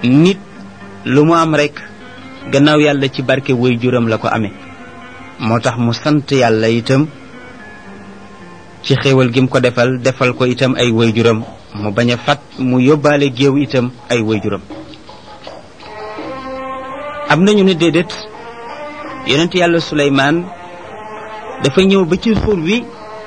nit lu mu am rek gannaaw yàlla ci barke waajuram la ko amee moo tax mu sant yàlla itam ci xéewal gi mu ko defal ko itam ay waajuram mu bañ a fat mu yóbbaale géew itam ay waajuram. am nañu ne déedéet yonent yàlla Suleymaan dafa ñëw ba ci xur wi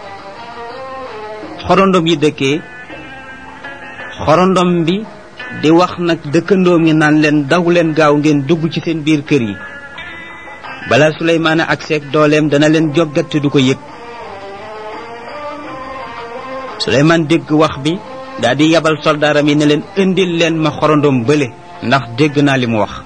xorondom yi dëkkee xorondom bi di wax nag dëkkandoom yi naan leen daw leen gaaw ngeen dugg ci seen biir kër yi balaa Suleymaan ak seeg dooleem dana leen joggat te du ko yëg. Suleymaan dégg wax bi daal di yabal soldaaram yi ne leen indil leen ma xorondom bële ndax dégg naa li mu wax.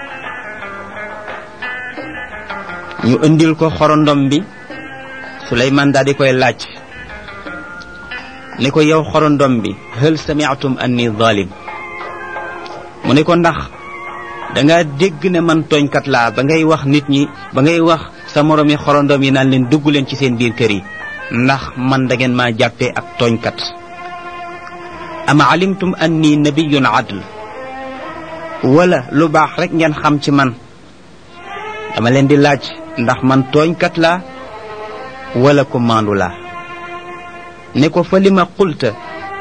ñu indil ko xorondom bi Suleymaan daal di koy laaj ne ko yow xorondom bi hal sami'tum anni zalim mu ne ko ndax danga dégg ne man tooñkat laa ba ngay wax nit ñi ba ngay wax sa moromi xorondom yi naan leen dugg leen ci seen biir kër yi ndax man da ngeen maa jàppee ak tooñkat ama alimtum anni nabiyyun adl wala lu baax rek ngeen xam ci man dama leen di laaj ndax man tooñkat laa wala ko maandu laa ne ko fa li ma qulta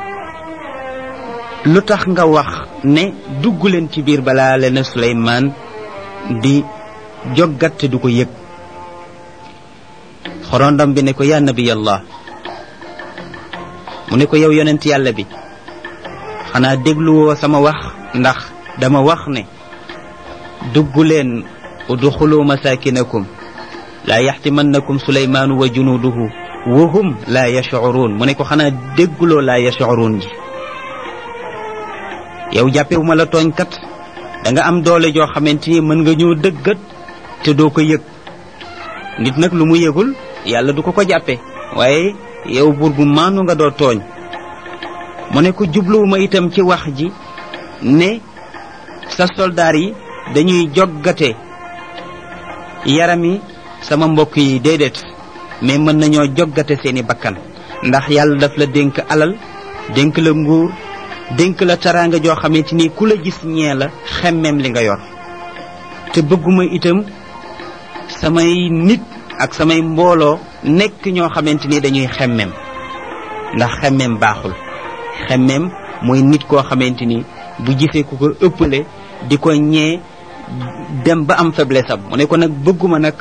lu tax nga wax ne dugg leen ci biir balaa leen Suleymaan di joggat te du ko yëg. xorondom bi ne ko yaa nabiyallah mu ne ko yow yonent yàlla bi xanaa dégluwoo sama wax ndax dama wax ne dugg leen udxulu masakinakum laa yaxtimannakum Suleymaanu wa junuuduhu wa hum laa yashcuruun mu ne ko xanaa dégguloo laa yashcuruun ji yow jàppewu ma la tooñkat danga am doole joo xamante ni mën nga ñëw dëggat te doo ko yëg nit nag lu mu yëgul yàlla du ko ko jàppe waaye yow buur bu maanu nga doo tooñ mu ne ko jubluwuma itam ci wax ji ne sa soldaar yi dañuy joggate yarami sama mbokk yi déedéet mais mën nañoo joggate seeni bakkan ndax yàlla daf la dénk alal dénk la nguur dénk la taraanga joo xamante ni ku la gis ñee la xemmeem li nga yor te bëgguma itam samay nit ak samay mbooloo nekk ñoo xamante ni dañuy xemmeem ndax xemmeem baaxul xemmeem mooy nit koo xamante ni bu gisee ku ko ëppale di ko ñee dem ba am faiblesse am mu ne ko nag bëgguma nag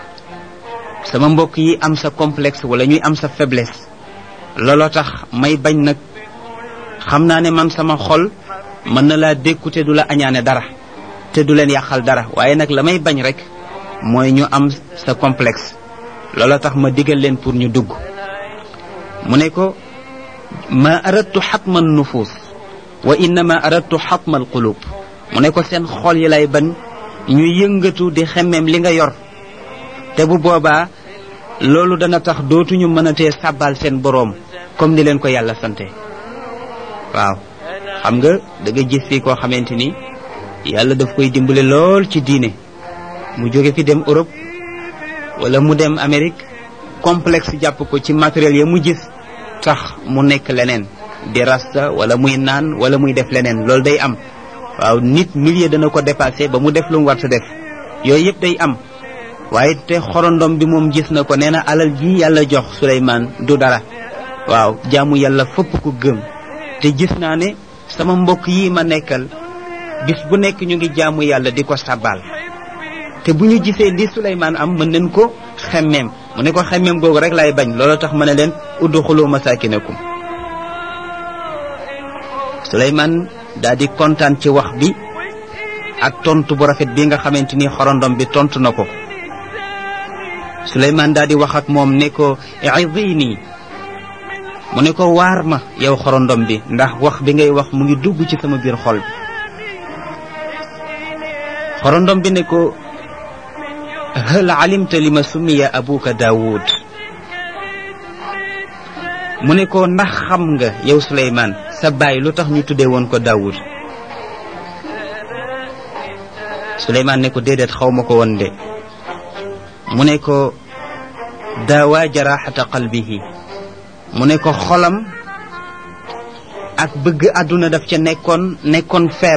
sama mbokk yi am sa complexe wala ñuy am sa faiblesse looloo tax may bañ nag xam naa ne man sama xol mën na laa dékku te du la añaane dara te du leen yàqal dara waaye nag la may bañ rek mooy ñu am sa complexe looloo tax ma digal leen pour ñu dugg mu ne ko ma aradtu xatma nufus wa innama aradtu xatma alqulub mu ne ko seen xol yi lay bañ ñu yëngatu di xemmeem li nga yor te bu boobaa loolu dana tax dootuñu mënatee sàbbal seen boroom comme ni leen ko yàlla sante waaw xam nga da nga gis fii koo xamante ni yàlla daf koy dimbale lool ci diine mu jóge fi dem Europe wala mu dem Amérique complexe jàpp ko ci matériel ya mu gis tax mu nekk leneen di rasta wala muy naan wala muy def leneen loolu day am waaw nit milieu dana ko dépassé ba mu def lu mu war sa def yooyu yëpp day am waaye te xorondom bi moom gis na ko nee na alal ji yàlla jox Suleymaan du dara waaw jaamu yàlla fopp ko gëm te gis naa ne sama mbokk yi ma nekkal bis bu nekk ñu ngi jaamu yàlla di ko sabal te bu ñu gisee li Suleymaan am mën nañ ko xemmeem mu ne ko xemmeem googu rek laay bañ loolu tax ma ne leen udxulu masakinakum Suleymaan daal di kontaan ci wax bi ak tontu bu rafet bi nga xamante ni xorondom bi tontu na ko Suleymaan daal di wax ak moom ne ko i'idini mu ne ko waar ma yow xorondom bi ndax wax bi ngay wax mu ngi dugg ci sama biir xol bi xorondom bi ne ko hal alimta lima summiya abuka Daawud mu ne ko ndax xam nga yow Suleymaan sa baay lu tax ñu tuddee woon ko Daawud Suleymaan ne ko déedéet xaw ma ko woon de mu ne ko daawa jaraxata qalbihi mu ne ko xolam ak bëgg àdduna daf ca nekkoon feebar